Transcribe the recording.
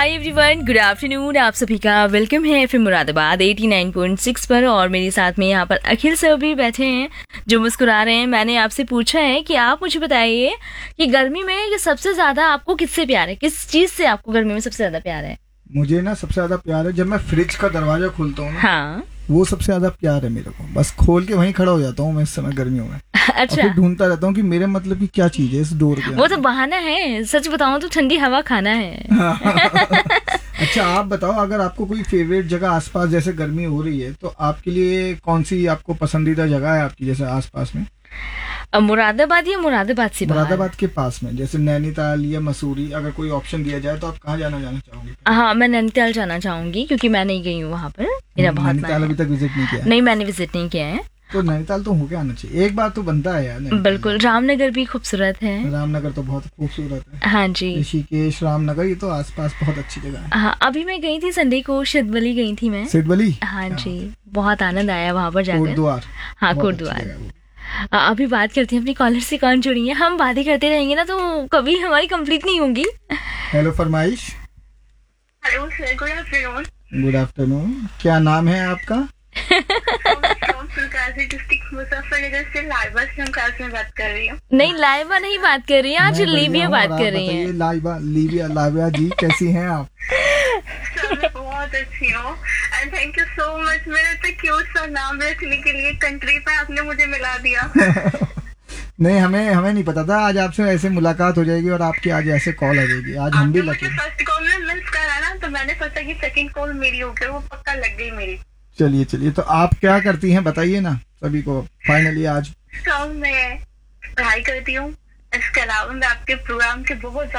Hi everyone, good afternoon. आप सभी का वेलकम है एफएम मुरादाबाद 89.6 पर। और मेरे साथ में यहाँ पर अखिल सर भी बैठे हैं जो मुस्कुरा रहे हैं। मैंने आपसे पूछा है कि आप मुझे बताइए कि गर्मी में ये सबसे ज्यादा आपको किससे प्यार है, किस चीज से आपको गर्मी में सबसे ज्यादा प्यार है? मुझे ना सबसे ज्यादा प्यार है जब मैं फ्रिज का दरवाजा खोलता हूँ ना, हाँ, वो सबसे ज्यादा प्यार है मेरे को। बस खोल के वहीं खड़ा हो जाता हूँ मैं इस समय गर्मियों में। और अच्छा। फिर ढूंढता रहता हूँ कि मेरे मतलब की क्या चीज है इस डोर के वो तो अंदर। बहाना है, सच बताऊं तो ठंडी हवा खाना है। अच्छा, आप बताओ, अगर आपको कोई फेवरेट जगह आसपास, जैसे गर्मी हो रही है तो आपके लिए कौन सी आपको पसंदीदा जगह है आपकी, जैसे आसपास में? मुरादाबाद या मुरादाबाद से बाहर? मुरादाबाद के पास में, जैसे नैनीताल या मसूरी, अगर कोई ऑप्शन दिया जाए तो आप कहाँ जाना चाहोगे? हाँ, मैं नैनीताल जाना चाहूंगी क्योंकि मैं नहीं गई हूँ वहाँ पर। मेरा बहुत मन नैनीताल है। अभी तक विजिट नहीं किया है? नहीं, मैंने विजिट नहीं किया है। तो नैनीताल तो होके आना चाहिए, एक बार तो बनता है यार नैनीताल। बिल्कुल, रामनगर भी खूबसूरत है। रामनगर तो बहुत खूबसूरत है। हाँ जी। ऋषिकेश, रामनगर, ये तो आसपास बहुत अच्छी जगह है। हाँ, अभी मैं गई थी संडे को, सिद्धवली गई थी मैं। सिद्धवली? हाँ जी, बहुत आनंद आया वहाँ पर जाकर। कोटद्वार। हाँ, बहुत अच्छी कोटद्वार। जगह है वो। अभी बात करते हैं अपनी कॉलर से, कौन जुड़ी है। हम बातें करते रहेंगे ना तो कभी हमारी कंप्लीट नहीं होंगी। हेलो फरमाइश। Hello sir, good afternoon. Good afternoon, क्या नाम है आपका? डिस्ट्रिक्ट मुजफ्फरनगर से लाइबा शमकाज में बात कर रही हूँ। नहीं, लाइबा नहीं बात कर रही है, आज मैं बढ़िया लीबिया हूँ, बात और कर आप रही बताइए, है। लाइबा जी कैसी हैं आप? सर मैं बहुत अच्छी हूँ and thank you so much मेरे इतना क्यूट सा नाम रखने के लिए। कंट्री पे आपने मुझे मिला दिया। नहीं, हमें नहीं पता था आज आपसे ऐसे मुलाकात हो जाएगी और आपकी आज ऐसे कॉल आ जाएगी। आज हम भी आपने लगे। मुझे फर्स्ट कॉल में मिस करा ना, तो मैंने सोचा कि सेकंड कॉल मेरी हो गई, वो पक्का लग गई मेरी। चलिए, तो आप क्या करती हैं बताइए ना सभी को फाइनली आज। तो मैं पढ़ाई करती हूँ, इसके अलावा मैं आपके प्रोग्राम के बहुत